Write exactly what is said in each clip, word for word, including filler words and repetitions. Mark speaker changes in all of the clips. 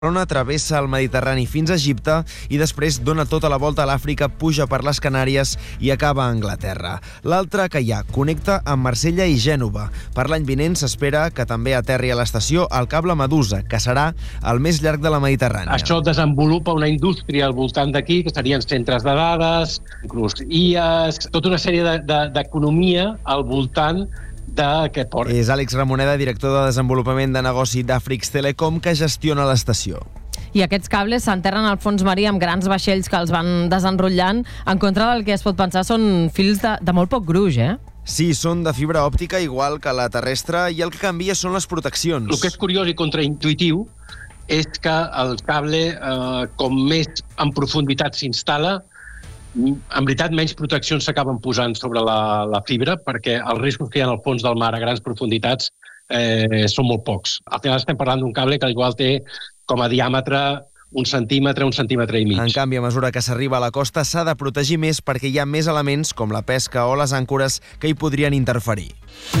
Speaker 1: travessa el Mediterrani fins a Egipte i després dona tota la volta a l'Àfrica, puja per les Canàries i acaba a Anglaterra. L'altre que hi ha connecta amb Marsella i Gènova. Per l'any vinent s'espera que també aterri a l'estació el cable Medusa, que serà el més llarg de la Mediterrània.
Speaker 2: Això desenvolupa una indústria al voltant d'aquí, que serien centres de dades, inclús I As, tota una sèrie d'economia de, de, al voltant d'aquest port.
Speaker 1: És Àlex Ramoneda, director de desenvolupament de negoci d'Afrix Telecom, que gestiona l'estació.
Speaker 3: I aquests cables s'enterren al fons marí amb grans vaixells que els van desenrotllant. En contra del que es pot pensar, són fils de, de molt poc gruix, eh?
Speaker 1: Sí, són de fibra òptica, igual que la terrestre, i el que canvia són les proteccions.
Speaker 2: El que és curiós i contraintuitiu és que el cable, eh, com més en profunditat s'instal·la, en veritat menys proteccions s'acaben posant sobre la, la fibra, perquè els riscos que hi ha al fons del mar a grans profunditats eh, són molt pocs. Al final estem parlant d'un cable que igual té com a diàmetre un centímetre, un centímetre i mig.
Speaker 1: En canvi, a mesura que s'arriba a la costa s'ha de protegir més perquè hi ha més elements com la pesca o les àncores que hi podrien interferir.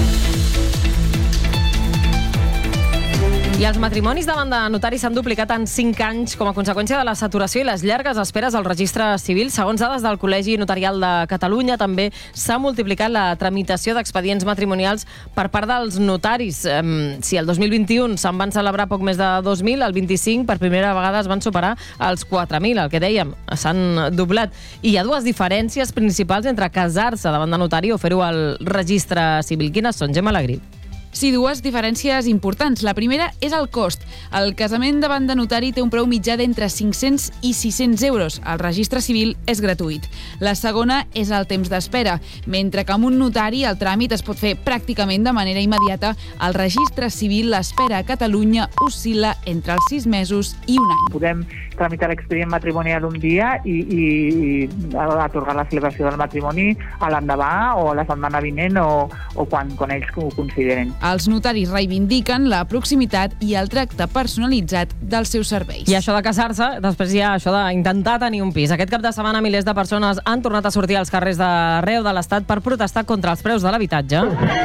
Speaker 3: I els matrimonis davant de notaris s'han duplicat en cinc anys com a conseqüència de la saturació i les llargues esperes al registre civil. Segons dades del Col·legi Notarial de Catalunya, també s'ha multiplicat la tramitació d'expedients matrimonials per part dels notaris. Si el dos mil vint-i-u se'n van celebrar poc més de dos mil, el vint-i-cinc per primera vegada es van superar els quatre mil, el que dèiem, s'han doblat. I hi ha dues diferències principals entre casar-se davant de notari o fer-ho al registre civil. Quines són, Gemma Alegrí?
Speaker 4: Sí, dues diferències importants. La primera és el cost. El casament davant de notari té un preu mitjà d'entre cinc-cents i sis-cents euros. El registre civil és gratuït. La segona és el temps d'espera. Mentre que amb un notari el tràmit es pot fer pràcticament de manera immediata, al registre civil l'espera a Catalunya oscil·la entre els sis mesos i un any.
Speaker 5: Podem tramitar l'expedient matrimonial un dia i, i, i atorgar la celebració del matrimoni a l'endemà o la setmana vinent o, o quan, quan ells ho consideren.
Speaker 4: Els notaris reivindiquen la proximitat i el tracte personalitzat dels seus serveis.
Speaker 3: I això de casar-se, després hi ha això d'intentar tenir un pis. Aquest cap de setmana milers de persones han tornat a sortir als carrers d'arreu de l'Estat per protestar contra els preus de l'habitatge.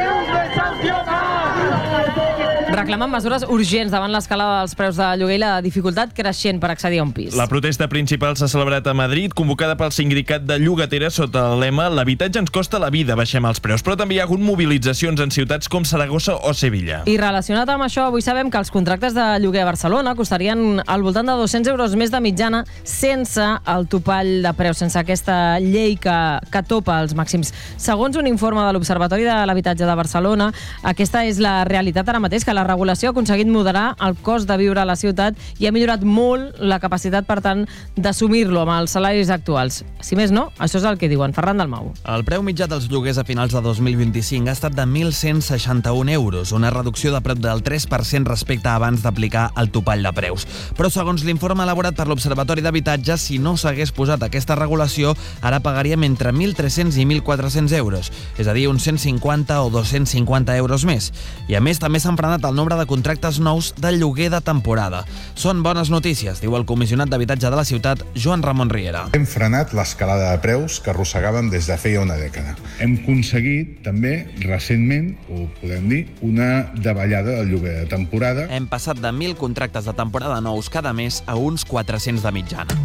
Speaker 3: Reclamen mesures urgents davant l'escalada dels preus de lloguer i la dificultat creixent per accedir a un pis.
Speaker 6: La protesta principal s'ha celebrat a Madrid, convocada pel sindicat de llogateres sota el lema «L'habitatge ens costa la vida, baixem els preus». Però també hi ha hagut mobilitzacions en ciutats com Saragossa o Sevilla.
Speaker 3: I relacionat amb això, avui sabem que els contractes de lloguer a Barcelona costarien al voltant de dos-cents euros més de mitjana sense el topall de preus, sense aquesta llei que, que topa els màxims. Segons un informe de l'Observatori de l'Habitatge de Barcelona, aquesta és la realitat ara mateix, que la regulació ha aconseguit moderar el cost de viure a la ciutat i ha millorat molt la capacitat, per tant, d'assumir-lo amb els salaris actuals. Si més no, això és el que diuen. Ferran Dalmau.
Speaker 7: El preu mitjà dels lloguers a finals de dos mil vint-i-cinc ha estat de mil cent seixanta-un euros, una reducció de prop del tres per cent respecte a abans d'aplicar el topall de preus. Però segons l'informe elaborat per l'Observatori d'Habitatge, si no s'hagués posat aquesta regulació, ara pagaríem entre mil tres-cents i mil quatre-cents euros, és a dir, uns cent cinquanta o dos-cents cinquanta euros més. I a més, també s'han frenat el nombre de contractes nous de lloguer de temporada. Són bones notícies, diu el comissionat d'habitatge de la ciutat, Joan Ramon Riera.
Speaker 8: Hem frenat l'escalada de preus que arrossegàvem des de feia una dècada. Hem aconseguit també, recentment, ho podem dir, una davallada del lloguer de temporada.
Speaker 7: Hem passat de mil contractes de temporada nous cada mes a uns quatre-cents de mitjana.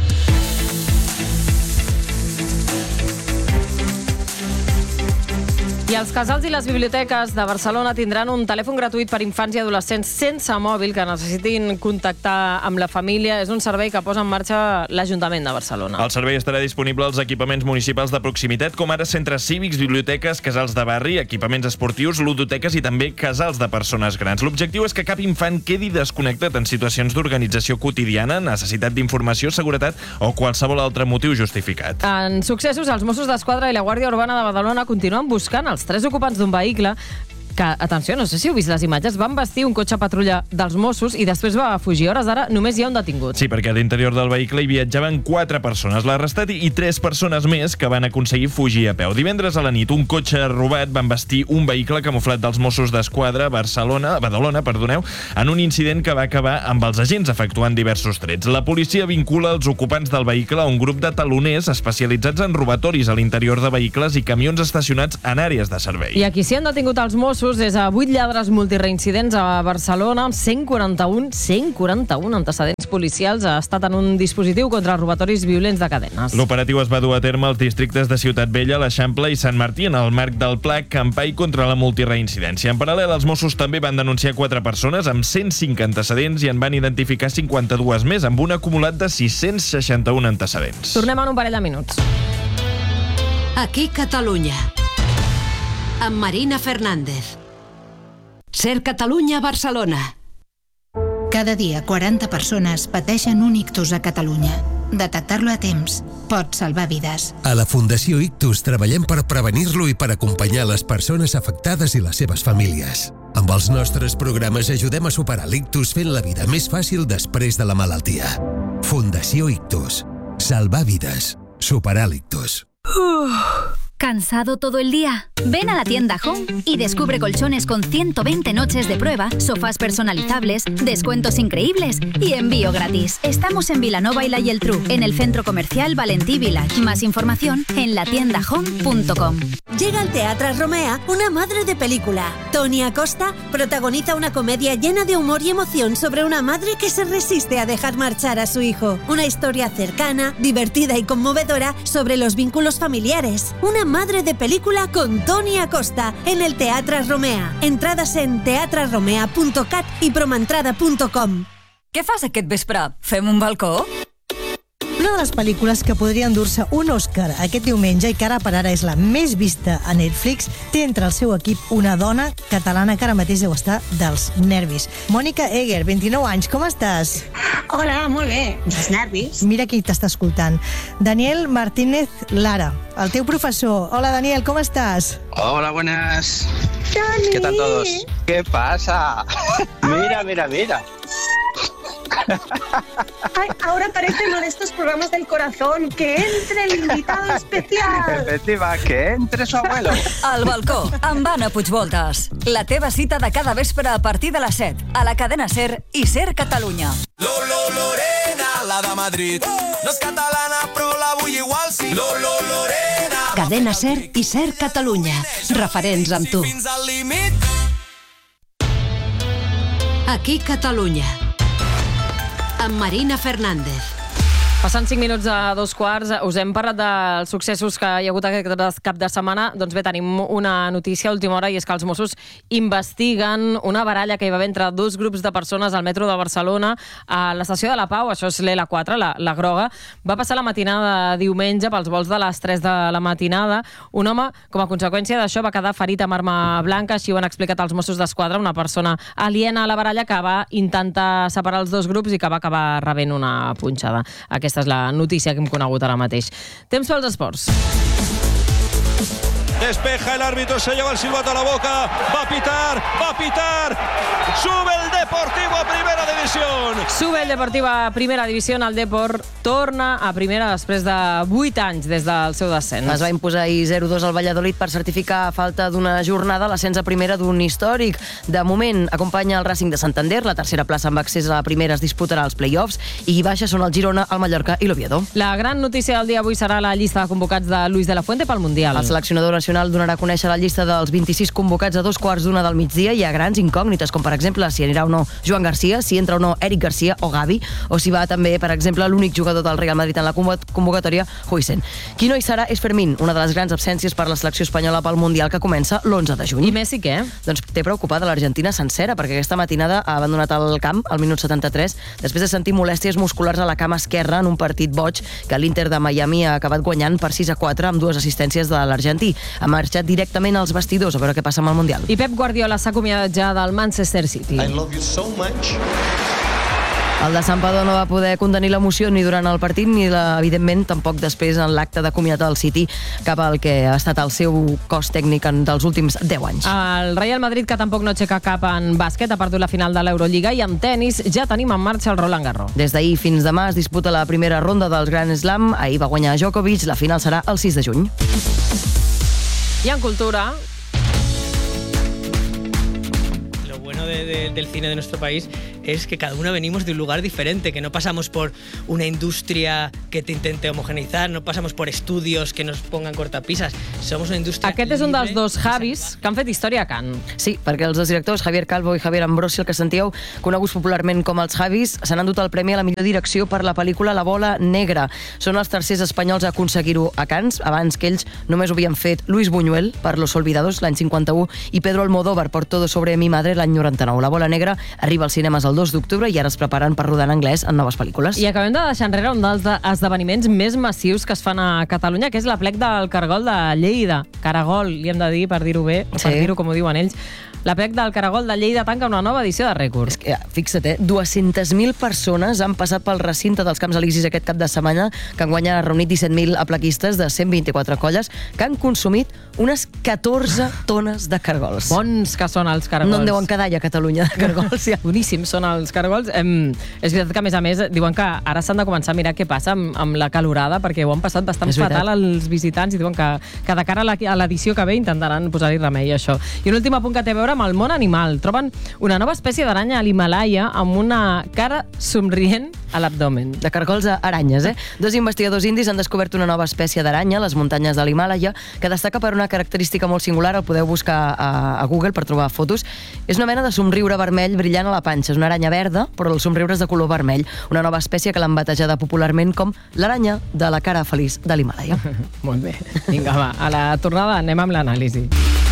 Speaker 3: I els casals i les biblioteques de Barcelona tindran un telèfon gratuït per infants i adolescents sense mòbil que necessitin contactar amb la família. És un servei que posa en marxa l'Ajuntament de Barcelona.
Speaker 6: El servei estarà disponible als equipaments municipals de proximitat, com ara centres cívics, biblioteques, casals de barri, equipaments esportius, ludoteques i també casals de persones grans. L'objectiu és que cap infant quedi desconnectat en situacions d'organització quotidiana, necessitat d'informació, seguretat o qualsevol altre motiu justificat.
Speaker 3: En successos, els Mossos d'Esquadra i la Guàrdia Urbana de Badalona continuen buscant els tres ocupants d'un vehicle que, atenció, no sé si heu vist les imatges, van vestir un cotxe patrulla dels Mossos i després va fugir. A hores d'ara només hi ha un detingut.
Speaker 6: Sí, perquè a l'interior del vehicle hi viatjaven quatre persones, l'arrestat i tres persones més que van aconseguir fugir a peu. Divendres a la nit, un cotxe robat van vestir un vehicle camuflat dels Mossos d'Esquadra a Barcelona, Badalona, perdoneu, en un incident que va acabar amb els agents efectuant diversos trets. La policia vincula els ocupants del vehicle a un grup de taloners especialitzats en robatoris a l'interior de vehicles i camions estacionats en àrees de servei.
Speaker 3: I aquí sí han detingut els Mossos Mossos és a vuit lladres multireincidents a Barcelona, amb cent quaranta-un, cent quaranta-un antecedents policials. Ha estat en un dispositiu contra robatoris violents de cadenes.
Speaker 6: L'operatiu es va dur a terme als districtes de Ciutat Vella, l'Eixample i Sant Martí en el marc del Pla Campai contra la multireincidència. En paral·lel, els Mossos també van denunciar quatre persones amb cent cinc antecedents i en van identificar cinquanta-dues més, amb un acumulat de sis-cents seixanta-un antecedents.
Speaker 3: Tornem en un parell de minuts.
Speaker 9: Aquí Catalunya, amb Marina Fernández. Ser Catalunya, Barcelona.
Speaker 10: Cada dia quaranta persones pateixen un ictus a Catalunya. Detectar-lo a temps pot salvar vides.
Speaker 11: A la Fundació Ictus treballem per prevenir-lo i per acompanyar les persones afectades i les seves famílies. Amb els nostres programes ajudem a superar l'ictus fent la vida més fàcil després de la malaltia. Fundació Ictus. Salvar vides. Superar l'ictus.
Speaker 12: ¿Cansado todo el día? Ven a la tienda Home y descubre colchones con ciento veinte noches de prueba, sofás personalizables, descuentos increíbles y envío gratis. Estamos en Vilanova y la Geltrú, en el centro comercial Valentí Village. Más información en la tienda home punto com.
Speaker 13: Llega al Teatre Romea una madre de película. Toni Acosta protagoniza una comedia llena de humor y emoción sobre una madre que se resiste a dejar marchar a su hijo. Una historia cercana, divertida y conmovedora sobre los vínculos familiares. Una madre de película con Toni Acosta en el Teatre Romea. Entrades en teatre romea punto cat i promentrada punto com.
Speaker 14: Què fas aquest vespre? Fem un balcó?
Speaker 15: Una de les pel·lícules que podria endur-se un Òscar aquest diumenge i que ara per ara és la més vista a Netflix té entre el seu equip una dona catalana que ara mateix deu estar dels nervis. Mònica Egger, vint-i-nou anys, com estàs?
Speaker 16: Hola, molt bé. Els nervis.
Speaker 15: Mira qui t'està escoltant. Daniel Martínez Lara, el teu professor. Hola, Daniel, ¿cómo estás?
Speaker 17: Hola, buenas.
Speaker 16: Dani.
Speaker 17: ¿Qué tal todos? ¿Qué pasa? Mira, mira, mira.
Speaker 16: Ay, ahora parece uno de estos programas del corazón. Que entre el invitado especial.
Speaker 17: Efectiva, que entre su abuelo.
Speaker 14: Al balcó, amb Anna Puigvoltes. La teva cita de cada vespre a partir de les set. A la cadena SER i SER Catalunya.
Speaker 18: Lolo Lorena, la de Madrid. No és catalana, però la vull igual sí. Lolo Lorena.
Speaker 9: Cadena SER i SER Catalunya. Referents amb tu.
Speaker 18: Fins al límit.
Speaker 9: Aquí Catalunya, amb Marina Fernández.
Speaker 3: Passant cinc minuts a dos quarts, us hem parlat dels successos que hi ha hagut aquest cap de setmana. Doncs bé, tenim una notícia a última hora i és que els Mossos investiguen una baralla que hi va haver entre dos grups de persones al metro de Barcelona a l'estació de la Pau, això és l'E quatre, la, la groga. Va passar la matinada de diumenge pels vols de les tres de la matinada. Un home, com a conseqüència d'això, va quedar ferit amb arma blanca, així ho han explicat els Mossos d'Esquadra, una persona aliena a la baralla que va intentar separar els dos grups i que va acabar rebent una punxada. Aquesta és la notícia que hem conegut ara mateix. Temps pels esports.
Speaker 19: Despeja el árbitro, se lleva el silbato a la boca, va a pitar, va a pitar, sube el Deportivo a primera división.
Speaker 3: Sube el Deportivo a primera división, el Depor torna a primera després de vuit anys des del seu descens.
Speaker 20: Es va imposar ahir zero dos al Valladolid per certificar a falta d'una jornada l'ascens a primera d'un històric. De moment acompanya el Racing de Santander, la tercera plaça amb accés a la primera es disputarà als play-offs i baixa són el Girona, el Mallorca i l'Oviedo.
Speaker 3: La gran notícia del dia avui serà la llista de convocats de Luis de la Fuente pel Mundial.
Speaker 20: El seleccionador nacional donarà a conèixer la llista dels vint-i-sis convocats a dos quarts d'una del migdia. Hi ha grans incògnites, com per exemple si anirà o no Joan Garcia, si entra o no Eric Garcia o Gavi, o si va també, per exemple, l'únic jugador del Real Madrid en la convocatòria, Huijsen. Qui no hi serà és Fermín, una de les grans absències per la selecció espanyola pel Mundial que comença l'onze de juny.
Speaker 3: I Messi què?
Speaker 20: Doncs té preocupada l'Argentina sencera, perquè aquesta matinada ha abandonat el camp al minut setanta-tres després de sentir molèsties musculars a la cama esquerra en un partit boig que l'Inter de Miami ha acabat guanyant per sis a quatre amb dues assistències de l'argentí. Ha marxat directament als vestidors a veure què passa amb el Mundial.
Speaker 3: I Pep Guardiola s'ha acomiadat ja del Manchester City.
Speaker 21: I love you so much.
Speaker 20: El de Santpedor no va poder contenir l'emoció ni durant el partit ni, la, evidentment, tampoc després en l'acte de comiat del City cap al que ha estat el seu cos tècnic en dels últims deu anys.
Speaker 3: El Real Madrid, que tampoc no aixeca cap en bàsquet, ha perdut la final de l'Eurolliga i en tennis ja tenim en marxa el Roland Garros.
Speaker 20: Des d'ahir fins demà es disputa la primera ronda dels Grand Slam. Ahir va guanyar Djokovic, la final serà el sis de juny.
Speaker 3: I en cultura...
Speaker 22: De, de, del cine de nuestro país
Speaker 21: es que cada uno venimos de un lugar diferente, que no pasamos por una industria que te intente homogeneizar, no pasamos por estudios que nos pongan cortapisas, somos una indústria
Speaker 3: Aquest és un dels dos Javis que han fet història a Cannes.
Speaker 20: Sí, perquè els dos directors, Javier Calvo i Javier Ambrosi, el que sentíeu, coneguts popularment com els Javis, s'han endut el premi a la millor direcció per la pel·lícula La bola negra. Són els tercers espanyols a aconseguir-ho a Cannes, abans que ells només ho havien fet Luis Buñuel per Los Olvidados l'any cinquanta-u i Pedro Almodóvar per Todo sobre mi madre l'any noranta-nou. La bola negra arriba als cinemes el dos d'octubre i ara es preparen per rodar en anglès en noves pel·lícules.
Speaker 3: I acabem de deixar enrere un dels esdeveniments més massius que es fan a Catalunya, que és l'aplec del Caragol de Lleida. Caragol, li hem de dir, per dir-ho bé, o per
Speaker 20: Sí.
Speaker 3: dir-ho com ho diuen ells. L'aplec del Caragol de Lleida tanca una nova edició de rècords.
Speaker 20: És que, fixa't, eh? dues-centes mil persones han passat pel recinte dels Camps Elisis aquest cap de setmana, que enguany ha reunit disset mil aplequistes de cent vint-i-quatre colles que han consumit unes catorze tones de cargols.
Speaker 3: Bons que són els cargols.
Speaker 20: No en deuen quedar ja a Catalunya de cargols. Ja.
Speaker 3: Boníssims són els cargols. Em, és veritat que, a més a més, diuen que ara s'han de començar a mirar què passa amb, amb la calorada, perquè ho han passat bastant
Speaker 20: És veritat.
Speaker 3: fatal els visitants i diuen que, que de cara a la- a l'edició que ve intentaran posar-hi remei a això. I un últim apunt que té a veure amb el món animal. Troben una nova espècie d'aranya a l'Himalaya amb una cara somrient a l'abdomen.
Speaker 20: De cargols a aranyes, eh? Dos investigadors indis han descobert una nova espècie d'aranya a les muntanyes de l'Himàlaia que destaca per una característica molt singular, el podeu buscar a, a Google per trobar fotos. És una mena de somriure vermell brillant a la panxa. És una aranya verda, però el somriure és de color vermell. Una nova espècie que l'han batejada popularment com l'aranya de la cara feliç de l'Himàlaia.
Speaker 3: Molt bé. Vinga, va, a la tornada anem amb l'anàlisi.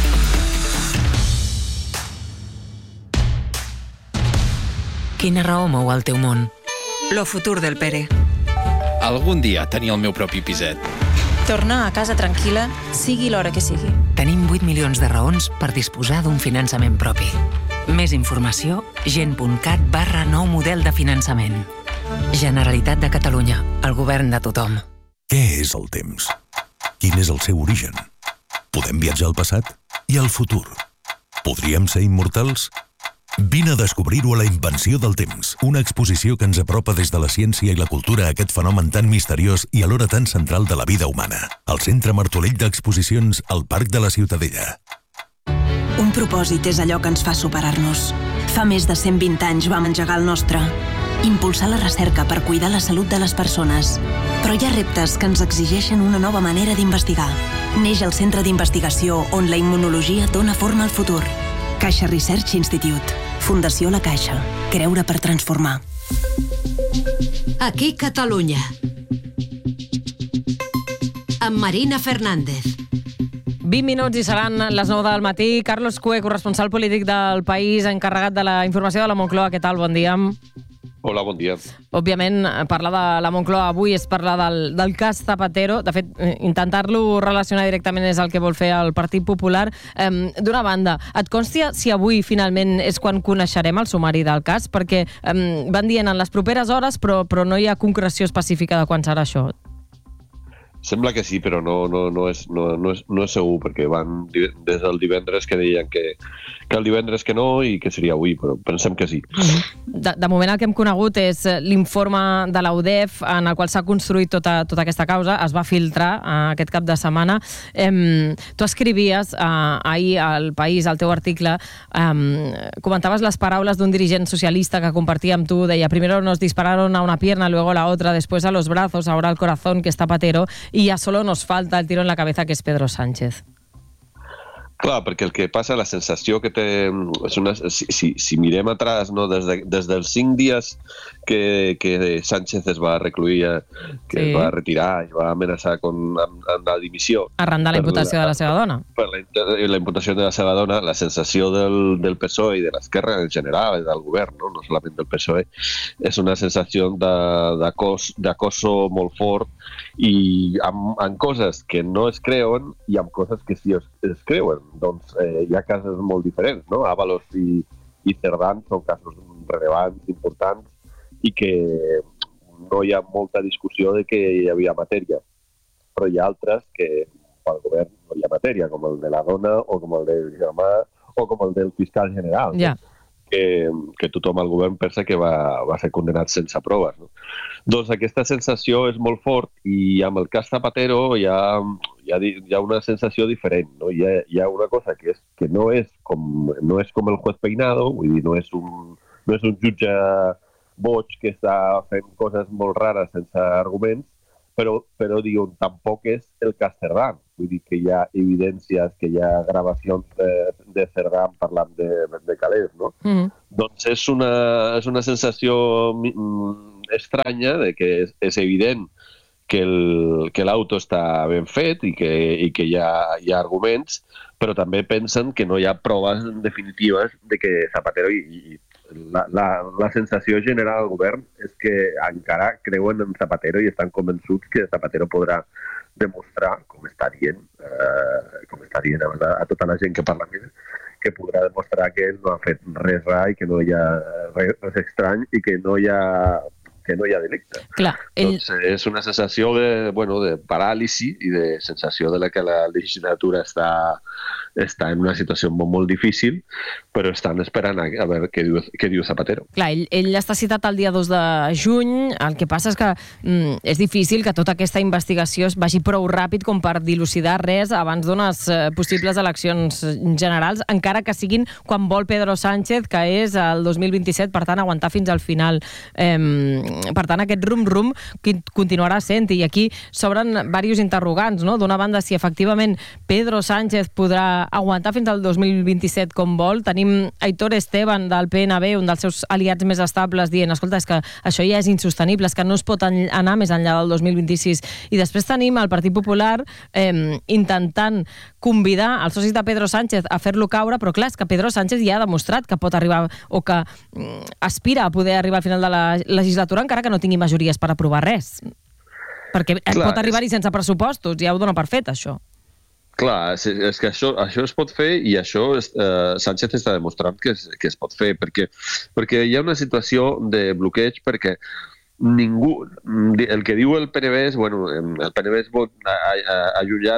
Speaker 22: Quina raó mou el teu món? Lo futur del Pere.
Speaker 23: Algun dia tenir el meu propi piset.
Speaker 24: Tornar a casa tranquil·la, sigui l'hora que sigui.
Speaker 22: Tenim vuit milions de raons per disposar d'un finançament propi. Més informació, gent.cat barra nou model de finançament. Generalitat de Catalunya, el govern de tothom.
Speaker 25: Què és el temps? Quin és el seu origen? Podem viatjar al passat i al futur? Podríem ser immortals? Vine a descobrir-ho a La invenció del temps, una exposició que ens apropa des de la ciència i la cultura a aquest fenomen tan misteriós i alhora tan central de la vida humana. Al Centre Martorell d'Exposicions, al Parc de la Ciutadella.
Speaker 26: Un propòsit és allò que ens fa superar-nos. Fa més de cent vint anys vam engegar el nostre. Impulsar la recerca per cuidar la salut de les persones. Però hi ha reptes que ens exigeixen una nova manera d'investigar. Neix el Centre d'Investigació on la immunologia dona forma al futur. Caixa Research Institute. Fundació La Caixa. Creure per transformar.
Speaker 9: Aquí Catalunya. Amb Marina Fernández.
Speaker 3: vint minuts i seran les nou del matí. Carlos Cue, corresponsal polític del País, encarregat de la informació de la Moncloa. Què tal? Bon dia.
Speaker 27: Hola, bon dia.
Speaker 3: Òbviament, parlar de la Moncloa avui és parlar del, del cas Zapatero. De fet, intentar-lo relacionar directament és el que vol fer el Partit Popular. Eh, D'una banda, et consta si avui finalment és quan coneixerem el sumari del cas? Perquè eh, van dient en les properes hores, però, però no hi ha concreció específica de quan serà això.
Speaker 27: Sembla que sí, però no, no, no, és, no, no, és, no és segur, perquè van des del divendres que deien que, que el divendres que no i que seria avui, però pensem que sí.
Speaker 3: De, de moment el que hem conegut és l'informe de l'U D E F en el qual s'ha construït tota, tota aquesta causa. Es va filtrar eh, aquest cap de setmana. Eh, tu escrivies eh, ahir al País, al teu article, eh, comentaves les paraules d'un dirigent socialista que compartia amb tu, deia: primero nos dispararon a una pierna, luego a la otra, después a los brazos, ahora al corazón, que está Zapatero, y ya solo nos falta el tiro en la cabeza, que es Pedro Sánchez.
Speaker 27: Clar, perquè el que passa, la sensació que té... És una, si, si, si mirem atràs, no, des, de, des dels cinc dies que, que Sánchez es va recluir, que sí. es va retirar i va amenaçar con, amb, amb la dimissió...
Speaker 3: Arran de la imputació la, de la seva dona.
Speaker 27: Per la, la imputació de la seva dona, la sensació del, del P S O E i de l'esquerra en general, del govern, no, no solament del P S O E, és una sensació d'acoso molt fort i amb, amb coses que no es creuen i amb coses que sí es, es creuen. Doncs eh, hi ha casos molt diferents, no? Ábalos i, i Cerdán són casos rellevants, importants, i que no hi ha molta discussió de que hi havia matèria. Però hi ha altres que pel govern no hi ha matèria, com el de la dona o com el del germà o com el del fiscal general.
Speaker 3: Ja.
Speaker 27: No? Que, que tothom al govern pensa que va, va ser condenat sense proves. No? Doncs aquesta sensació és molt fort i amb el cas Zapatero hi ha, hi ha, hi ha una sensació diferent. No? Hi, ha, hi ha una cosa que, és, que no, és com, no és com el juez Peinado, vull dir, no és un, no és un jutge boig que està fent coses molt rares sense arguments, però, però diuen, tampoc és el cas Cerdà. Vull dir que hi ha evidències, que hi ha gravacions de, de Cerdà parlant de, de calés, no? Mm. Doncs és una, és una sensació estranya de que és, és evident que el, que l'auto està ben fet i que, i que hi, ha, hi ha arguments, però també pensen que no hi ha proves definitives de que Zapatero i, i La, la, la sensació general del govern és que encara creuen en Zapatero i estan convençuts que Zapatero podrà demostrar, com està dient, eh, com està dient a, a tota la gent que parla amb ell, que podrà demostrar que ell no ha fet res rar i que no hi ha res, res estrany i que no hi ha que no hi ha delicte.
Speaker 3: Clar, ell...
Speaker 27: doncs és una sensació de, bueno, de paràlisi i de sensació de la que la legislatura està, està en una situació molt, molt difícil, però estan esperant a, a veure què diu, què diu Zapatero.
Speaker 3: Clar, ell, ell està citat el dia dos de juny, el que passa és que mm, és difícil que tota aquesta investigació es vagi prou ràpid com per dilucidar res abans d'unes eh, possibles eleccions generals, encara que siguin quan vol Pedro Sánchez, que és el dos mil vint-i-set, per tant, aguantar fins al final. Eh, Per tant, aquest rum-rum continuarà sent, i aquí s'obren diversos interrogants, no? D'una banda, si efectivament Pedro Sánchez podrà aguantar fins al dos mil vint-i-set com vol. Tenim Aitor Esteban del P N B, un dels seus aliats més estables, dient, escolta, és que això ja és insostenible, és que no es pot anar més enllà del dos mil vint-i-sis. I després tenim el Partit Popular eh, intentant convidar els socis de Pedro Sánchez a fer-lo caure, però clar, és que Pedro Sánchez ja ha demostrat que pot arribar, o que mm, aspira a poder arribar al final de la legislatura, encara que no tingui majories per aprovar res. Perquè clar, pot arribar-hi sense pressupostos, ja ho dona per fet, això.
Speaker 27: Clar, és, és que això, això es pot fer, i això eh, Sánchez està demostrant que es, que es pot fer, perquè, perquè hi ha una situació de bloqueig, perquè ningú, el que diu el P N B és, bueno, el P N B es pot allunyar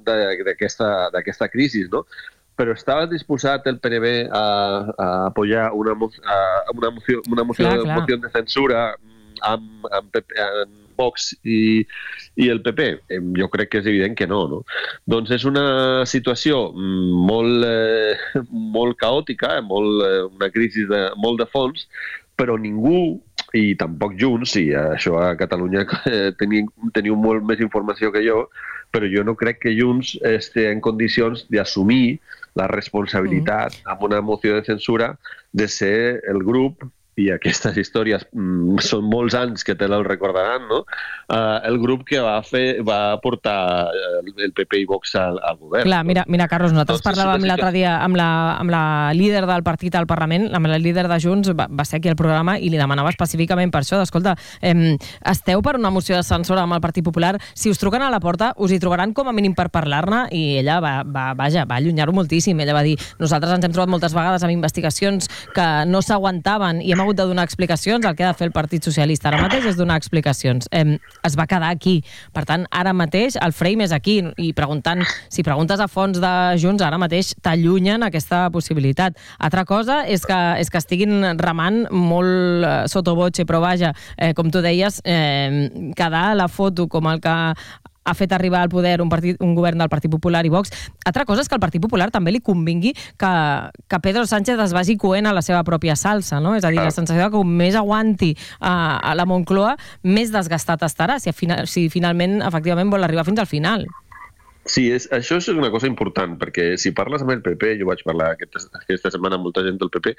Speaker 27: d'aquesta crisi, no? Però estava disposat el P N B a, a apoyar una, a una moció, una moció, clar, clar. moció de censura amb, amb, amb Vox i, i el P P? Jo crec que és evident que no, no? Doncs és una situació molt, eh, molt caòtica, molt, eh, una crisi de, molt de fons, però ningú, i tampoc Junts, i això a Catalunya teniu, teniu molt més informació que jo, però jo no crec que Junts estigui en condicions d'assumir la responsabilitat mm. amb una moció de censura de ser el grup, i aquestes històries mm, són molts anys que te les recordaran, no? Uh, el grup que va fer va portar el P P i Vox al, al govern.
Speaker 3: Clar, mira, mira Carlos, nosaltres doncs parlàvem l'altre dia amb la, amb la líder del partit al Parlament, amb la líder de Junts, va, va ser aquí al programa i li demanava específicament per això, d'escolta, eh, esteu per una moció de censura amb el Partit Popular, si us truquen a la porta us hi trobaran com a mínim per parlar-ne, i ella va, va, vaja, va allunyar-ho moltíssim. Ella va dir, nosaltres ens hem trobat moltes vegades amb investigacions que no s'aguantaven i hem hagut de donar explicacions. El que ha de fer el Partit Socialista ara mateix és donar explicacions. Eh, es va quedar aquí. Per tant, ara mateix el frame és aquí, i preguntant, si preguntes a fons de Junts, ara mateix t'allunyen aquesta possibilitat. Altra cosa és que, és que estiguin remant molt eh, sottovoce, però vaja, eh, com tu deies, eh, quedar la foto com el que ha fet arribar al poder un, partit, un govern del Partit Popular i Vox. Altra cosa és que al Partit Popular també li convingui que, que Pedro Sánchez es vagi coent a la seva pròpia salsa, no? És a dir, la sensació que com més aguanti a, a la Moncloa, més desgastat estarà, si, final, si finalment, efectivament, vol arribar fins al final.
Speaker 27: Sí, és, això és una cosa important, perquè si parles amb el P P, jo vaig parlar aquesta, aquesta setmana amb molta gent del P P,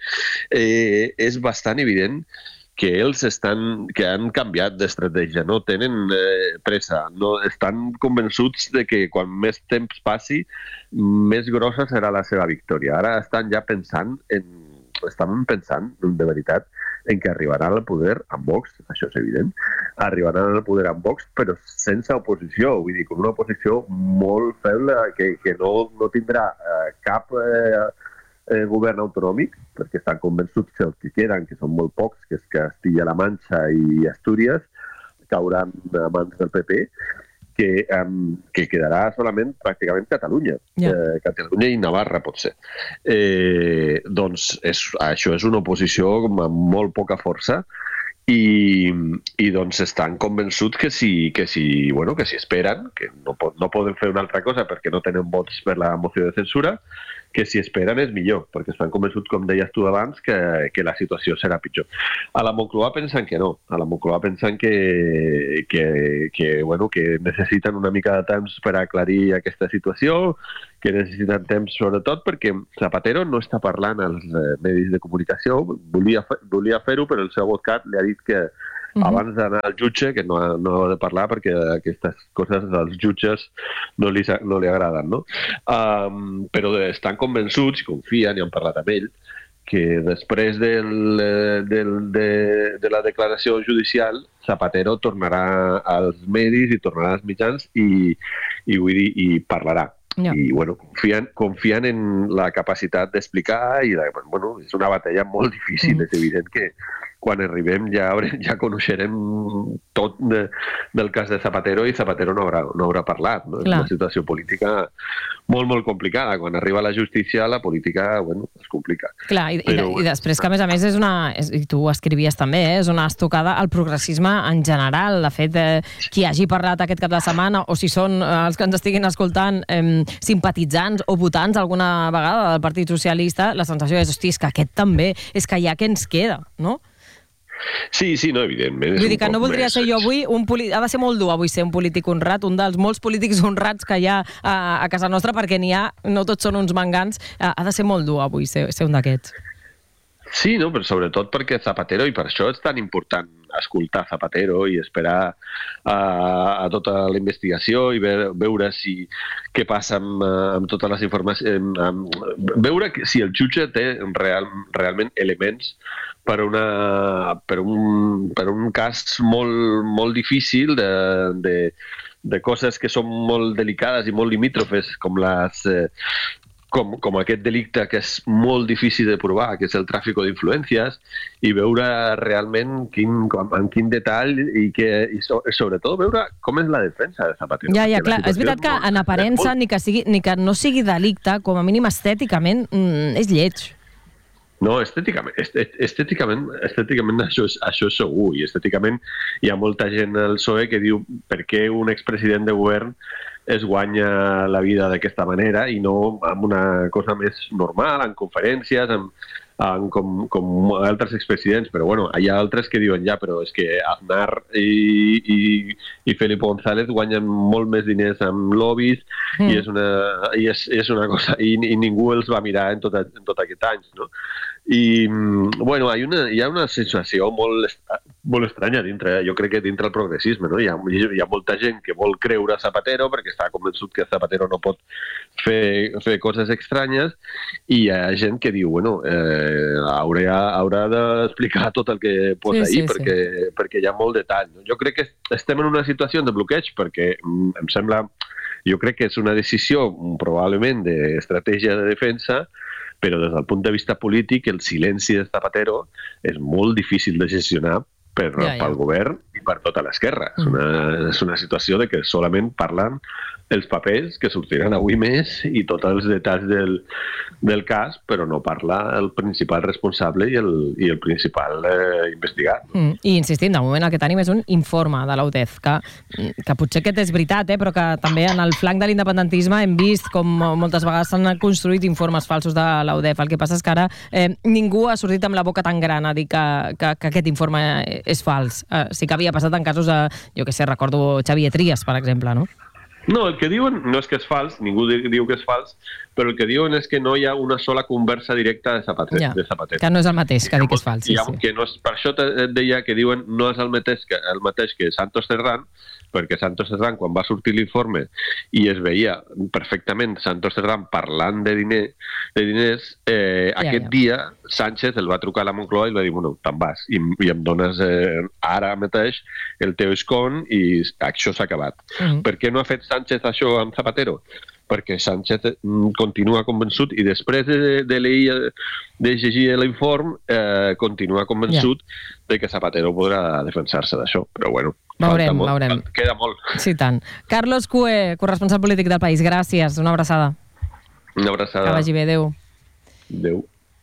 Speaker 27: eh, és bastant evident que ells estan, que han canviat d'estratègia, no tenen eh, pressa, no, estan convençuts de que quan més temps passi, més grossa serà la seva victòria. Ara estan ja pensant, en, estan pensant, de veritat, en que arribaran al poder amb Vox, això és evident, arribaran al poder amb Vox, però sense oposició, vull dir, com una oposició molt feble, que, que no, no tindrà eh, cap eh, eh, govern autonòmic, perquè estan convençuts que els que queden, que són molt pocs, que és Castilla-La Manxa i Astúries, cauran a mans del P P, que, um, que quedarà solament pràcticament Catalunya. Yeah. Eh, Catalunya i Navarra, potser. Eh, doncs és, això és una oposició amb molt poca força, i, i doncs estan convençuts que si, que si, bueno, que si esperen, que no, no poden fer una altra cosa perquè no tenen vots per la moció de censura, que si esperen és millor, perquè estan convençuts, com deies tu abans, que, que la situació serà pitjor. A la Moncloa pensen que no, a la Moncloa pensen que, que, que, bueno, que necessiten una mica de temps per aclarir aquesta situació, que necessiten temps sobretot perquè Zapatero no està parlant als medis de comunicació, volia, volia fer-ho, però el seu advocat li ha dit que Uh-huh. abans d'anar al jutge, que no, no ha de parlar perquè aquestes coses als jutges no li, no li agraden, no? Um, però estan convençuts, i confien, i han parlat amb ell, que després del, del, de, de la declaració judicial Zapatero tornarà als medis i tornarà als mitjans i, i, vull dir, i parlarà. Yeah. I bueno, confien, confien en la capacitat d'explicar i de, bueno, és una batalla molt difícil, mm. és evident que quan arribem ja, ja coneixerem tot de, del cas de Zapatero i Zapatero no haurà, no haurà parlat. No? És una situació política molt, molt complicada. Quan arriba la justícia, la política, bueno, es complica.
Speaker 3: Clar, i,
Speaker 27: Però,
Speaker 3: i, i després que, a més a més, és una, és, i tu ho escrivies també, eh, és una estocada al progressisme en general. De fet, eh, qui hagi parlat aquest cap de setmana, o si són eh, els que ens estiguin escoltant eh, simpatitzants o votants alguna vegada del Partit Socialista, la sensació és, hosti, és que aquest també, és que ja què ens queda, no?
Speaker 27: Sí, sí, no, evidentment.
Speaker 3: Vull dir que no voldria ser jo avui, un ha de ser molt dur avui ser un polític honrat, un dels molts polítics honrats que hi ha a, a casa nostra, perquè n'hi ha, no tots són uns mangans, ha de ser molt dur avui ser, ser un d'aquests.
Speaker 27: Sí, no, però sobretot perquè Zapatero, i per això és tan important escoltar Zapatero i esperar a, a tota la investigació i ve, veure si què passa amb, amb totes les informacions, amb, veure si el jutge té real, realment elements per, una, per, un, per un cas molt, molt difícil de, de, de coses que són molt delicades i molt limítrofes, com les... Eh, Com, com aquest delicte que és molt difícil de provar, que és el tràfic d'influències, i veure realment quin, en quin detall i, que, i so, sobretot veure com és la defensa de Zapatero.
Speaker 3: Ja, ja, clar. És veritat que en aparença, ni que, sigui, ni que no sigui delicte, com a mínim estèticament, mm, és lleig.
Speaker 27: No, estèticament, estèticament, estèticament això, és, això és segur, i estèticament hi ha molta gent al P S O E que diu per què un expresident de govern es guanya la vida d'aquesta manera i no amb una cosa més normal, en conferències, amb, amb, com, com altres expresidents. Però bueno, hi ha altres que diuen ja, però és que Aznar i, i, i Felipe González guanyen molt més diners amb lobbies mm. i, és una, i, és, és una cosa, i, i ningú els va mirar en tot, en tot aquest any, no? I, bueno, hi ha una, hi ha una sensació molt, molt estranya dintre, jo crec que dintre el progressisme, no? Hi ha, hi ha molta gent que vol creure a Zapatero perquè està convençut que Zapatero no pot fer, fer coses estranyes, i hi ha gent que diu, bueno, eh, haurà, haurà d'explicar tot el que posa sí, ahí, sí, perquè, sí. perquè hi ha molt detall. No? Jo crec que estem en una situació de bloqueig perquè em sembla, jo crec que és una decisió probablement d'estratègia de defensa, però des del punt de vista polític el silenci de Zapatero és molt difícil de gestionar per, ja, ja. pel govern i per tota l'esquerra. Mm. És, una, és una situació de que solament parlen els papers que sortiran avui més i tots els detalls del, del cas, però no parla el principal responsable i el, i el principal eh, investigat.
Speaker 3: Mm. I insistim, de moment el que tenim és un informe de l'U D E F, que, que potser aquest és veritat, eh, però que també en el flanc de l'independentisme hem vist com moltes vegades s'han construït informes falsos de l'U D E F. El que passa és que ara eh, ningú ha sortit amb la boca tan gran a dir que, que, que aquest informe és fals. Eh, sí que havia passat en casos, de, jo què sé, recordo Xavier Trias, per exemple, no?
Speaker 27: No, el que diuen no és que és fals, ningú diu que és fals, però el que diuen és que no hi ha una sola conversa directa de Zapatero.
Speaker 3: Ja,
Speaker 27: de Zapatero.
Speaker 3: Que no és el mateix que dir que és fals. Sí,
Speaker 27: ha,
Speaker 3: sí.
Speaker 27: Que no és, per això et deia que diuen no és el mateix que, el mateix que Santos Cerdán, perquè Santos Cerdán, quan va sortir l'informe i es veia perfectament Santos Cerdán parlant de, diner, de diners, eh, ja, aquest ja. dia Sánchez el va trucar a la Moncloa i va dir, bueno, te'n vas, i, i em dones eh, ara mateix el teu escon i això s'ha acabat. Mm-hmm. Per què no ha fet Sánchez això amb Zapatero? Perquè Sánchez continua convençut i després de, de, leir, de llegir l'informe eh, continua convençut yeah. de que Zapatero podrà defensar-se d'això. Però bueno,
Speaker 3: veurem,
Speaker 27: molt,
Speaker 3: veurem.
Speaker 27: Queda molt.
Speaker 3: Sí, tant. Carlos Cue, corresponsal polític del País, gràcies. Una abraçada.
Speaker 27: Una abraçada.
Speaker 3: Que vagi bé, adéu.
Speaker 27: Adéu.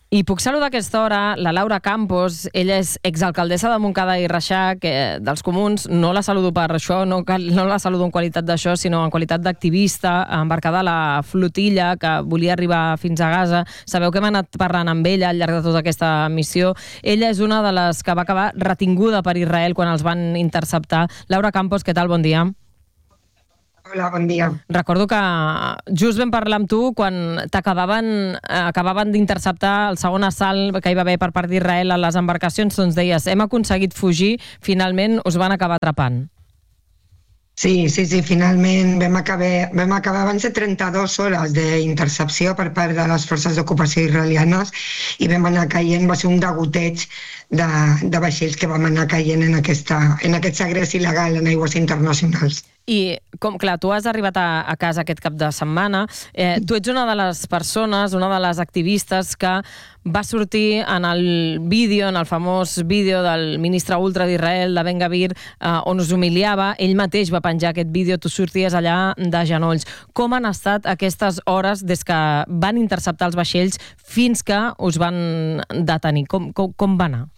Speaker 3: I puc saludar a aquesta hora la Laura Campos. Ella és exalcaldessa de Montcada i Reixac, eh, dels Comuns. No la saludo per això, no, cal, no la saludo en qualitat d'això, sinó en qualitat d'activista, embarcada a la flotilla que volia arribar fins a Gaza. Sabeu que hem anat parlant amb ella al llarg de tota aquesta missió. Ella és una de les que va acabar retinguda per Israel quan els van interceptar. Laura Campos, què tal? Bon dia.
Speaker 1: Hola, bon dia.
Speaker 3: Recordo que just vam parlar amb tu quan t'acabaven acabaven d'interceptar el segon assalt que hi va haver per part d'Israel a les embarcacions, doncs deies, hem aconseguit fugir, finalment us van acabar atrapant.
Speaker 1: Sí, sí, sí, finalment vam acabar, vam acabar abans de trenta-dues hores d'intercepció per part de les forces d'ocupació israelianes i vam anar caient, va ser un degoteig de, de vaixells que vam anar caient en, aquesta, en aquest segrest il·legal en aigües internacionals.
Speaker 3: I, com, clar, tu has arribat a, a casa aquest cap de setmana. Eh, tu ets una de les persones, una de les activistes que va sortir en el vídeo, en el famós vídeo del ministre ultra d'Israel, de Ben Gvir, eh, on us humiliava. Ell mateix va penjar aquest vídeo, tu sorties allà de genolls. Com han estat aquestes hores des que van interceptar els vaixells fins que us van detenir? Com, com, com va anar?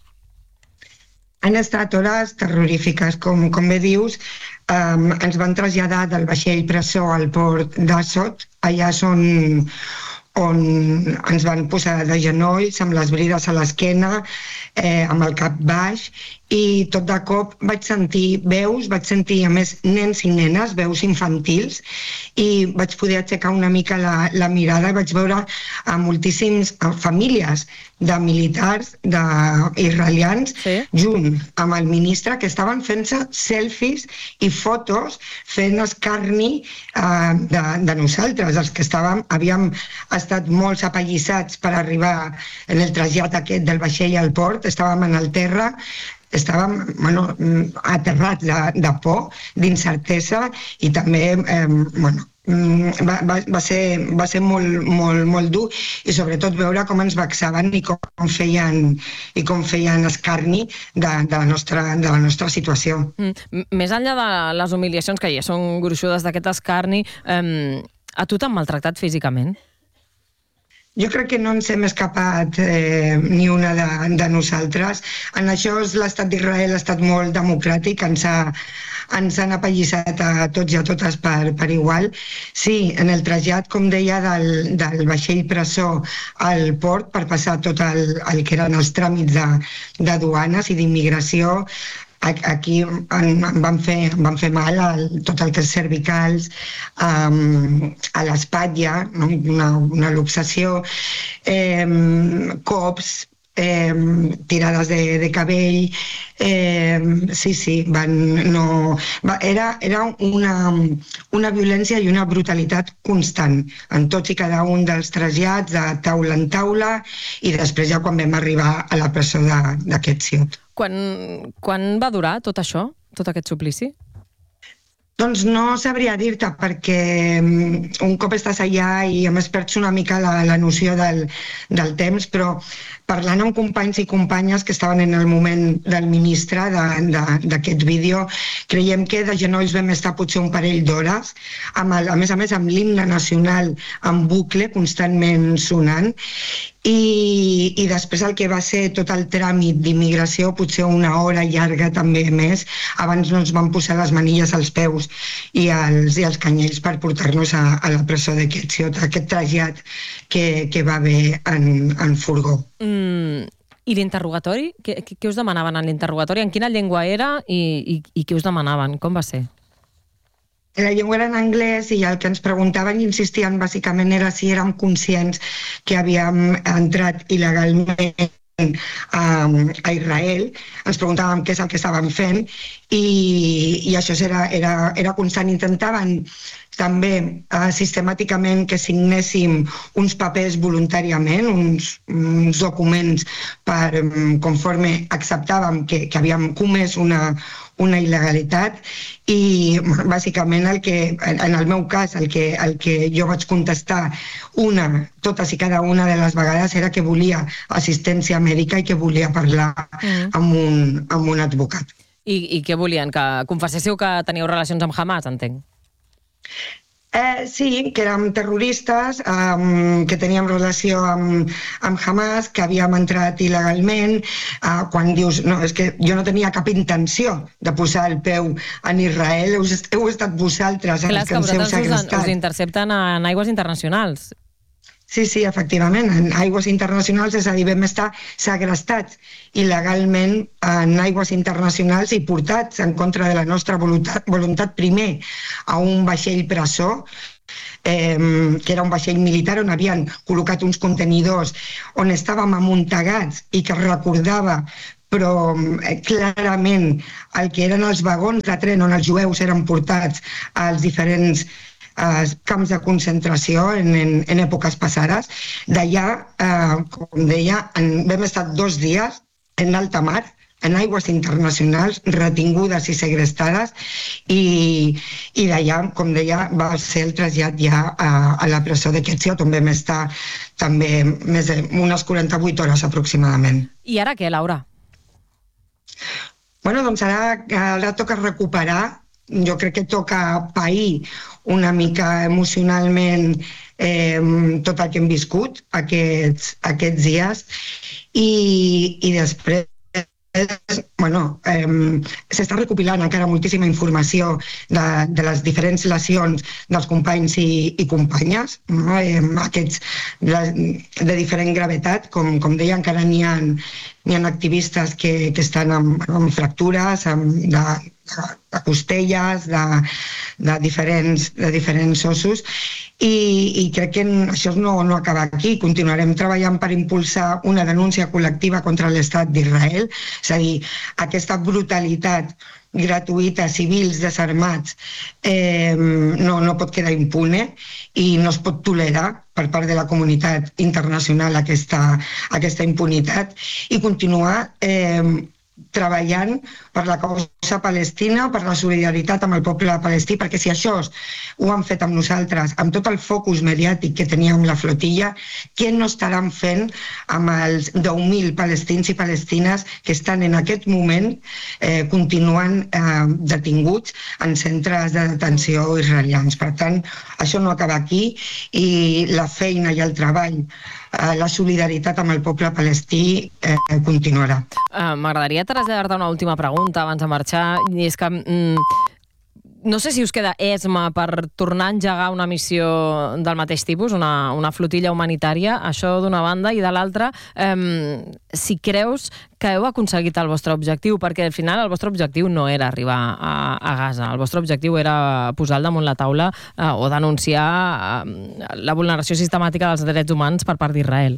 Speaker 1: Han estat hores terrorífiques, com, com bé dius. Um, ens van traslladar del vaixell presó al port d'Assot. Allà són on ens van posar de genolls, amb les brides a l'esquena, eh, amb el cap baix, i tot de cop vaig sentir veus, vaig sentir a més nens i nenes, veus infantils, i vaig poder aixecar una mica la, la mirada i vaig veure a moltíssims a famílies de militars de israelians, sí, junt amb el ministre, que estaven fent-se selfies i fotos fent escarni eh, de, de nosaltres, els que estàvem, havíem estat molts apallissats per arribar en el trasllat aquest del vaixell al port, estàvem en el terra, estàvem bueno, aterrats de, de por, d'incertesa, i també eh, bueno, va, va, va, ser, va ser molt, molt, molt dur, i sobretot veure com ens vexaven i com feien, i com feien escarni de, de, la nostra, de la nostra situació.
Speaker 3: Mm. Més enllà de les humiliacions, que ja són gruixudes d'aquest escarni, eh, a tu t'han maltractat físicament?
Speaker 1: Jo crec que no ens hem escapat eh, ni una de, de nosaltres. En això l'estat d'Israel ha estat molt democràtic, ens, ha, ens han apallissat a tots i a totes per, per igual. Sí, en el trasllat, com deia, del, del vaixell presó al port per passar tot el, el que eren els tràmits de, de duanes i d'immigració, aquí em van fer, van fer mal el, tot el que és cervicals, um, a l'espatlla, no? una, una luxació, eh, cops, eh, tirades de, de cabell, eh, sí, sí, van, no, va, era, era una, una violència i una brutalitat constant en tots i cada un dels trasllats, de taula en taula, i després ja quan vam arribar a la presó d'aquest ciut.
Speaker 3: Quan, quan va durar tot això, tot aquest suplici?
Speaker 1: Doncs no sabria dir-te, perquè un cop estàs allà i a més perds una mica la, la noció del, del temps, però parlant amb companys i companyes que estaven en el moment del ministre d'aquest vídeo, creiem que de genolls vam estar potser un parell d'hores, a més a més amb l'himne nacional en bucle constantment sonant, I, i després el que va ser tot el tràmit d'immigració, potser una hora llarga també més, abans no ens van posar les manilles als peus i els, i els canyells per portar-nos a, a la presó d'aquest ciut, aquest trasllat que, que va haver en, en furgó.
Speaker 3: Mm, I l'interrogatori? Què, què us demanaven en l'interrogatori? En quina llengua era i, i, i què us demanaven? Com va ser?
Speaker 1: La llengua era en anglès i el que ens preguntaven i insistien bàsicament era si érem conscients que havíem entrat il·legalment a, a Israel. Ens preguntàvem què és el que estàvem fent i, i això era, era, era constant. Intentaven també eh, sistemàticament que signéssim uns papers voluntàriament, uns, uns documents per, conforme acceptàvem que, que havíem comès una, una il·legalitat, i bàsicament el que, en el meu cas, el que, el que jo vaig contestar una, totes i cada una de les vegades era que volia assistència mèdica i que volia parlar mm. amb, un, amb un advocat.
Speaker 3: I, I què volien? Que confesséssiu que teníeu relacions amb Hamas, entenc?
Speaker 1: Eh, sí, que érem terroristes, um, que teníem relació amb, amb Hamas, que havíem entrat il·legalment. Uh, quan dius, no, és que jo no tenia cap intenció de posar el peu en Israel, heu, heu estat vosaltres
Speaker 3: Clar,
Speaker 1: els que ens heu
Speaker 3: us,
Speaker 1: segrestat.
Speaker 3: us intercepten en aigües internacionals.
Speaker 1: Sí, sí, efectivament, en aigües internacionals, és a dir, vam estar segrestats il·legalment en aigües internacionals i portats en contra de la nostra voluntat, voluntat primer a un vaixell presó, eh, que era un vaixell militar on havien col·locat uns contenidors on estàvem amuntegats i que recordava però eh, clarament el que eren els vagons de tren on els jueus eren portats als diferents eh, camps de concentració en, en, en èpoques passades. D'allà, eh, com deia, en, vam estar dos dies en alta mar, en aigües internacionals, retingudes i segrestades, i, i d'allà, com deia, va ser el trasllat ja a, a la presó de Ketziot, on vam estar també més de unes quaranta-vuit hores aproximadament.
Speaker 3: I ara què, Laura?
Speaker 1: Bueno, doncs ara, ara toca recuperar, jo crec que toca pair una mica emocionalment eh, tot el que hem viscut aquests, aquests dies i, i després bueno, eh, s'està recopilant encara moltíssima informació de, de les diferents lesions dels companys i, i companyes, no? eh, aquests de, de diferent gravetat, com, com deia, encara n'hi ha, n'hi ha activistes que, que estan amb, amb fractures, amb, de, de costelles, de, de, diferents, de diferents ossos, i, i crec que això no, no acaba aquí. Continuarem treballant per impulsar una denúncia col·lectiva contra l'estat d'Israel, és a dir, aquesta brutalitat gratuïta, civils desarmats, eh, no, no pot quedar impune i no es pot tolerar per part de la comunitat internacional aquesta, aquesta impunitat i continuar eh, treballant per la causa palestina, per la solidaritat amb el poble palestí, perquè si això ho han fet amb nosaltres, amb tot el focus mediàtic que teníem amb la flotilla, què no estaran fent amb els deu mil palestins i palestines que estan en aquest moment eh, continuant eh, detinguts en centres de detenció israelians. Per tant, això no acaba aquí i la feina i el treball, eh, la solidaritat amb el poble palestí eh, continuarà.
Speaker 3: Uh, M'agradaria traslladar-te una última pregunta abans de marxar, i és que mm, no sé si us queda esma per tornar a engegar una missió del mateix tipus, una, una flotilla humanitària, això d'una banda, i de l'altra, um, si creus que heu aconseguit el vostre objectiu, perquè al final el vostre objectiu no era arribar a, a Gaza, el vostre objectiu era posar al damunt la taula uh, o denunciar uh, la vulneració sistemàtica dels drets humans per part d'Israel.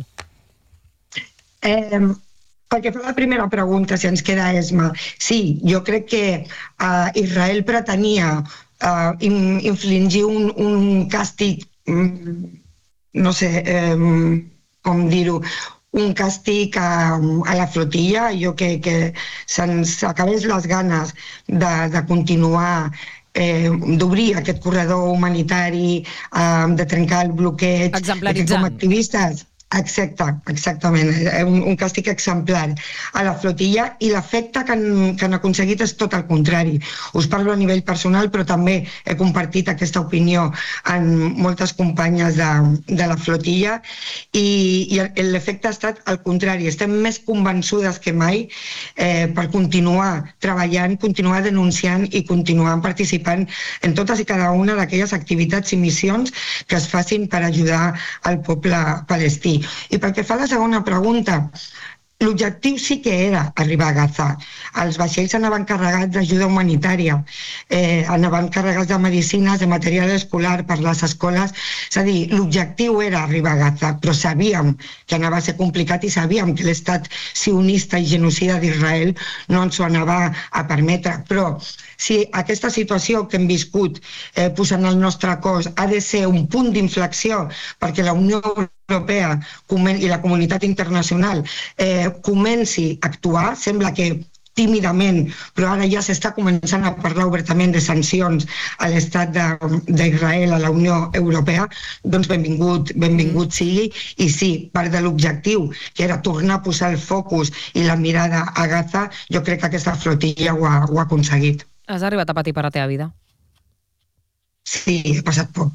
Speaker 1: Eh, pel que fa a la primera pregunta, si ens queda esma, sí, jo crec que uh, Israel pretenia uh, in, infligir un, un càstig, um, no sé eh, com dir-ho, un càstig a, a la flotilla, jo que, que se'ns acabés les ganes de, de continuar Eh, d'obrir aquest corredor humanitari, eh, de trencar el bloqueig, que com a activistes. Exacte, exactament, un, un càstig exemplar a la flotilla, i l'efecte que, han, que han aconseguit és tot el contrari. Us parlo a nivell personal, però també he compartit aquesta opinió amb moltes companyes de, de la flotilla, i, i l'efecte ha estat el contrari. Estem més convençudes que mai eh, per continuar treballant, continuar denunciant i continuar participant en totes i cada una d'aquelles activitats i missions que es facin per ajudar al poble palestí. I pel que fa a la segona pregunta, l'objectiu sí que era arribar a Gaza. Els vaixells anaven carregats d'ajuda humanitària, eh, anaven carregats de medicines, de material escolar per les escoles. És a dir, l'objectiu era arribar a Gaza, però sabíem que anava a ser complicat i sabíem que l'estat sionista i genocida d'Israel no ens ho anava a permetre. Però si aquesta situació que hem viscut eh, posant el nostre cos ha de ser un punt d'inflexió perquè la Unió Europea i la comunitat internacional eh, comenci a actuar, sembla que tímidament, però ara ja s'està començant a parlar obertament de sancions a l'estat d'Israel, a la Unió Europea, doncs benvingut, benvingut sigui. I sí, part de l'objectiu, que era tornar a posar el focus i la mirada a Gaza, jo crec que aquesta flotilla ho ha, ho ha aconseguit.
Speaker 3: Has arribat a patir per la teva vida?
Speaker 1: Sí, he passat por.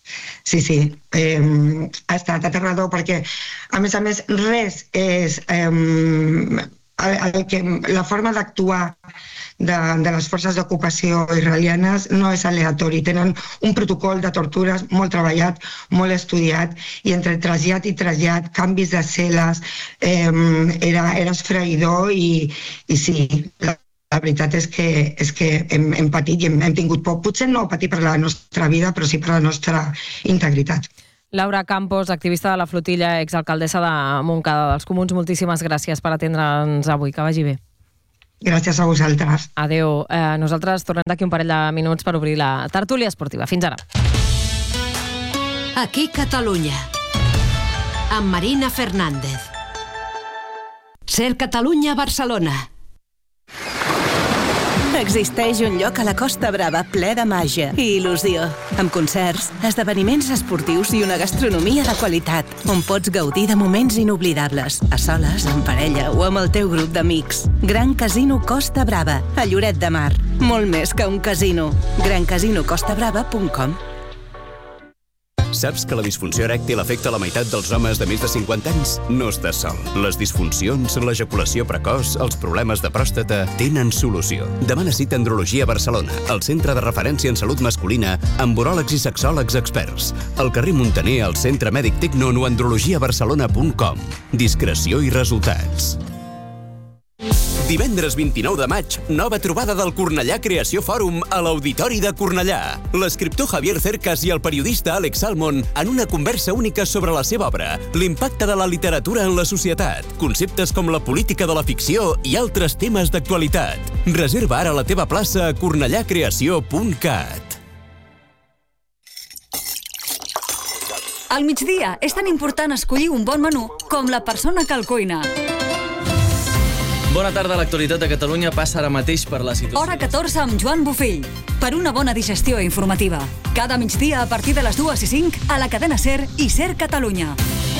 Speaker 1: Sí, sí, eh, ha estat aterrador perquè, a més a més, res és... Eh, el, el que, la forma d'actuar de, de les forces d'ocupació israelianes no és aleatori. Tenen un protocol de tortures molt treballat, molt estudiat, i entre trasllat i trasllat, canvis de cel·les, eh, era, era esfraïdor i, i sí... La, La veritat és que, és que hem, hem patit i hem, hem tingut por. Potser no patir per la nostra vida, però sí per la nostra integritat.
Speaker 3: Laura Campos, activista de la flotilla, exalcaldessa de Montcada dels Comuns, moltíssimes gràcies per atendre'ns avui. Que vagi bé.
Speaker 1: Gràcies a vosaltres.
Speaker 3: Adéu. Eh, nosaltres tornem d'aquí un parell de minuts per obrir la tertúlia esportiva. Fins ara.
Speaker 9: Aquí Catalunya, amb Marina Fernández. Ser Catalunya, Barcelona.
Speaker 26: Existeix un lloc a la Costa Brava ple de màgia i il·lusió, amb concerts, esdeveniments esportius i una gastronomia de qualitat, on pots gaudir de moments inoblidables, a soles, en parella o amb el teu grup d'amics. Gran Casino Costa Brava, a Lloret de Mar. Molt més que un casino. gran casino costa brava punt com.
Speaker 2: Saps que la disfunció erèctil afecta la meitat dels homes de més de cinquanta anys? No estàs sol. Les disfuncions, l'ejaculació precoç, els problemes de pròstata tenen solució. Demana cita a Andrologia Barcelona, el centre de referència en salut masculina, amb uròlegs i sexòlegs experts. Al carrer Muntaner, al Centre Mèdic Tecnon o andrologia barcelona punt com. Discreció i resultats. Divendres vint-i-nou de maig, nova trobada del Cornellà Creació Fòrum a l'Auditori de Cornellà. L'escriptor Javier Cercas i el periodista Àlex Salmon en una conversa única sobre la seva obra, l'impacte de la literatura en la societat, conceptes com la política de la ficció i altres temes d'actualitat. Reserva ara la teva plaça a cornellà creació punt cat.
Speaker 14: Al migdia és tan important escollir un bon menú com la persona que el cuina.
Speaker 4: Bona tarda, l'actualitat de Catalunya passa ara mateix per la situació.
Speaker 14: Hora catorze amb Joan Bofill, per una bona digestió informativa. Cada migdia a partir de les dues i cinc a la cadena SER i SER Catalunya.